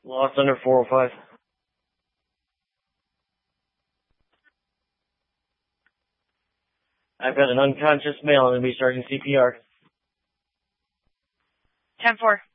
Lost under 405. I've got an unconscious male. I'm going to be starting CPR. 10-4.